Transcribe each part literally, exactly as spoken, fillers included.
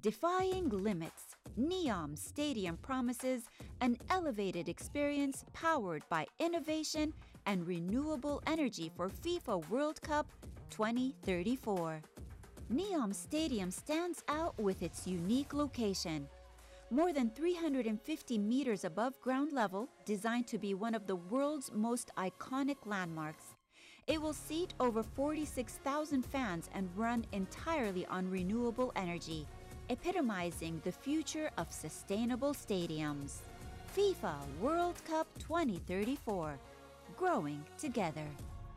Defying limits, NEOM Stadium promises an elevated experience powered by innovation and renewable energy for FIFA World Cup twenty thirty-four. NEOM Stadium stands out with its unique location. More than three hundred fifty meters above ground level, designed to be one of the world's most iconic landmarks. It will seat over forty-six thousand fans and run entirely on renewable energy, epitomizing the future of sustainable stadiums. FIFA World Cup twenty thirty-four, growing together.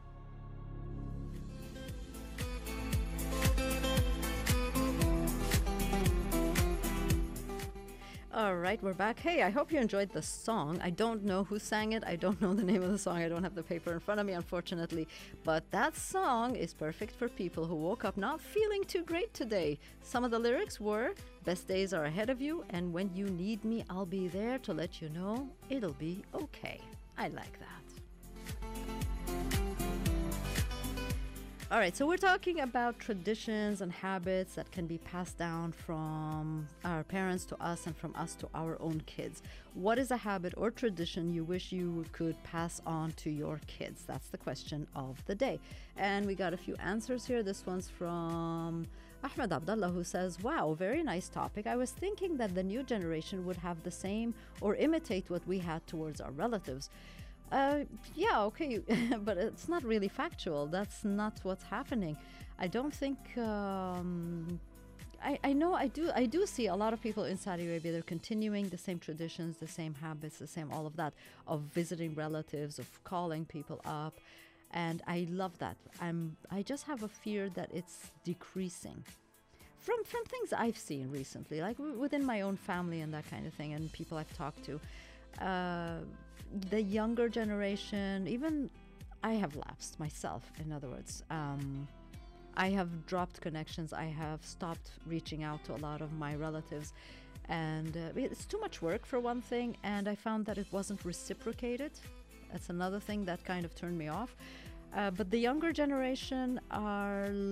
All right, we're back. Hey, I hope you enjoyed the song. I don't know who sang it. I don't know the name of the song. I don't have the paper in front of me, unfortunately. But that song is perfect for people who woke up not feeling too great today. Some of the lyrics were, best days are ahead of you, and when you need me, I'll be there to let you know it'll be okay. I like that. All right, so we're talking about traditions and habits that can be passed down from our parents to us and from us to our own kids. What is a habit or tradition you wish you could pass on to your kids? That's the question of the day. And we got a few answers here. This one's from Ahmed Abdullah, who says, wow, very nice topic. I was thinking that the new generation would have the same or imitate what we had towards our relatives. Uh, yeah, okay, but it's not really factual. That's not what's happening. I don't think. Um, I, I know I do. I do see a lot of people in Saudi Arabia. They're continuing the same traditions, the same habits, the same all of that of visiting relatives, of calling people up, and I love that. I'm. I just have a fear that it's decreasing. From from things I've seen recently, like w- within my own family and that kind of thing, and people I've talked to. Uh, the younger generation, even I have lapsed myself, in other words. Um, I have dropped connections. I have stopped reaching out to a lot of my relatives. And uh, it's too much work, for one thing. And I found that it wasn't reciprocated. That's another thing that kind of turned me off. Uh, but the younger generation are